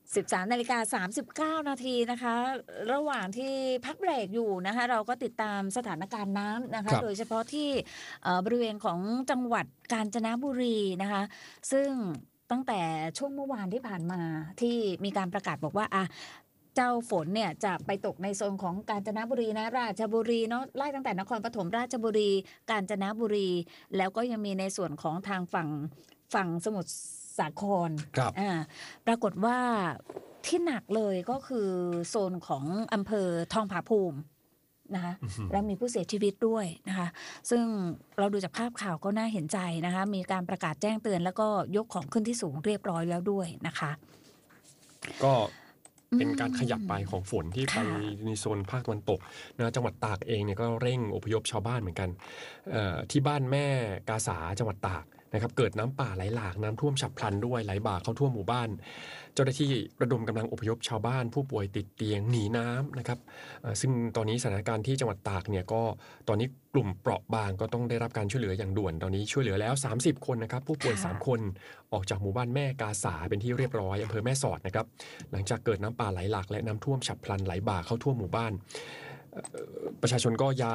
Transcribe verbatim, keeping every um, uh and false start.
สิบสามนาฬิกาสามสิบเก้านาทีนะคะระหว่างที่พักเบรกอยู่นะคะเราก็ติดตามสถานการณ์น้ำนะคะโดยเฉพาะที่บริเวณของจังหวัดกาญจนบุรีนะคะซึ่งตั้งแต่ช่วงเมื่อวานที่ผ่านมาที่มีการประกาศบอกว่าอ่ะเจ้าฝนเนี่ยจะไปตกในโซนของกาญจนบุรีนะราชบุรีเนาะไล่ตั้งแต่นครปฐมราชบุรีกาญจนบุรีแล้วก็ยังมีในส่วนของทางฝั่งฝั่งสมุทรสาครอ่าปรากฏว่าที่หนักเลยก็คือโซนของอำเภอทองผาภูมินะคะแล้วมีผู้เสียชีวิตด้วยนะคะซึ่งเราดูจากภาพข่าวก็น่าเห็นใจนะคะมีการประกาศแจ้งเตือนแล้วก็ยกของขึ้นที่สูงเรียบร้อยแล้วด้วยนะคะก็เป็นการขยับไปของฝนที่ไปในโซนภาคตะวันตกนะจังหวัดตากเองเนี่ยก็เร่งอพยพชาวบ้านเหมือนกันที่บ้านแม่กาสาจังหวัดตากนะครับเกิดน้ำป่าไหลหลากน้ำท่วมฉับพลันด้วยไหลบ่าเข้าท่วมหมู่บ้านเจ้าหน้าที่ระดมกำลังอพยพชาวบ้านผู้ป่วยติดเตียงหนีน้ำนะครับซึ่งตอนนี้สถานการณ์ที่จังหวัดตากเนี่ยก็ตอนนี้กลุ่มเปราะบางก็ต้องได้รับการช่วยเหลืออย่างด่วนตอนนี้ช่วยเหลือแล้วสามสิบคนนะครับผู้ป่วยสามคนออกจากหมู่บ้านแม่กาสาเป็นที่เรียบร้อยอำเภอแม่สอดนะครับหลังจากเกิดน้ำป่าไหลหลากและน้ำท่วมฉับพลันไหลบ่าเข้าท่วมหมู่บ้านประชาชนก็ย้าย